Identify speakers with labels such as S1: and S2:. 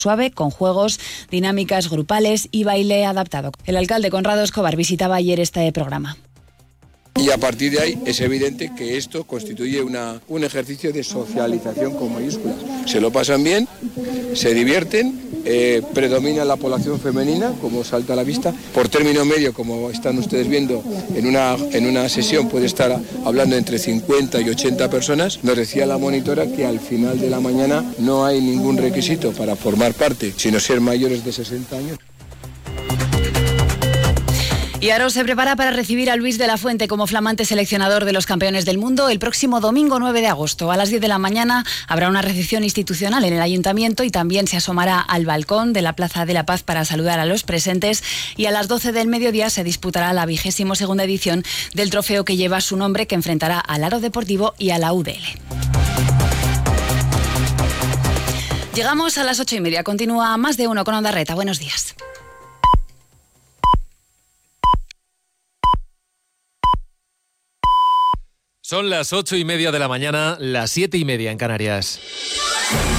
S1: suave, con juegos, dinámicas grupales y baile adaptado. El alcalde Conrado Escobar visitaba ayer este programa.
S2: Y a partir de ahí es evidente que esto constituye un ejercicio de socialización con mayúsculas. Se lo pasan bien, se divierten, predomina la población femenina, como salta a la vista. Por término medio, como están ustedes viendo, en una sesión puede estar hablando entre 50 y 80 personas. Nos decía la monitora que al final de la mañana no hay ningún requisito para formar parte, sino ser mayores de 60 años.
S1: Y Aro se prepara para recibir a Luis de la Fuente como flamante seleccionador de los campeones del mundo el próximo domingo 9 de agosto. A las 10 de la mañana habrá una recepción institucional en el ayuntamiento y también se asomará al balcón de la Plaza de la Paz para saludar a los presentes, y a las 12 del mediodía se disputará la 22ª edición del trofeo que lleva su nombre, que enfrentará al Aro Deportivo y a la UDL. Llegamos a las 8:30. Continúa Más de Uno con Ondarreta. Buenos días.
S3: Son las 8:30 de la mañana, las 7:30 en Canarias.